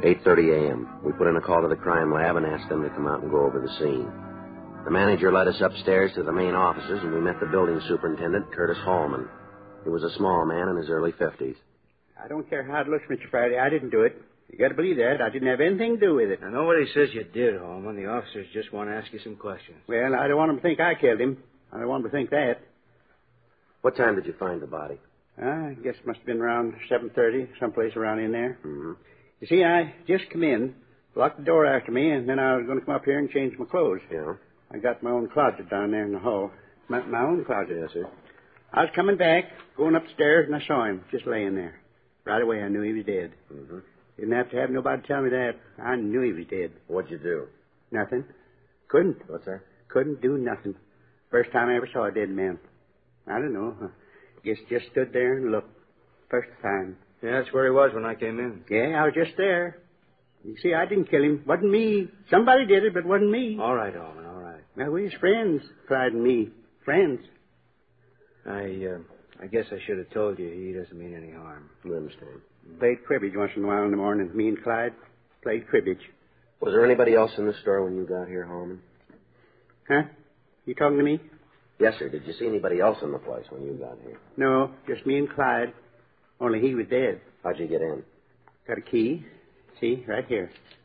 8:30 a.m. We put in a call to the crime lab and asked them to come out and go over the scene. The manager led us upstairs to the main offices, and we met the building superintendent, Curtis Hallman. He was a small man in his early 50s. I don't care how it looks, Mr. Friday. I didn't do it. You got to believe that. I didn't have anything to do with it. Now, nobody says you did, Holman. The officers just want to ask you some questions. Well, I don't want them to think I killed him. I don't want them to think that. What time did you find the body? I guess it must have been around 7:30, someplace around in there. Mm-hmm. You see, I just come in, locked the door after me, and then I was going to come up here and change my clothes. Yeah? I got my own closet down there in the hall. My own closet. Yes, sir. I was coming back, going upstairs, and I saw him just laying there. Right away, I knew he was dead. Mm-hmm. Didn't have to have nobody tell me that. I knew he was dead. What'd you do? Nothing. Couldn't. What's that? Couldn't do nothing. First time I ever saw a dead man. I don't know. Just stood there and looked. First time. Yeah, that's where he was when I came in. Yeah, I was just there. You see, I didn't kill him. Wasn't me. Somebody did it, but wasn't me. All right, Holman, all right. Now, we're his friends, Clyde and me. Friends. I guess I should have told you he doesn't mean any harm. You understand. Played cribbage once in a while in the morning. Me and Clyde played cribbage. Was there anybody else in the store when you got here, Holman? Huh? You talking to me? Yes, sir. Did you see anybody else in the place when you got here? No, just me and Clyde. Only he was dead. How'd you get in? Got a key. See, right here.